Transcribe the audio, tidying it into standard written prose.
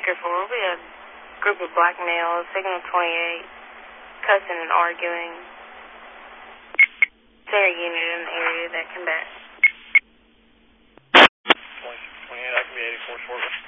Baker 4, we have a group of black males, Signal 28, cussing and arguing. Is there a unit in the area that can bet? 28, I can be 84 short.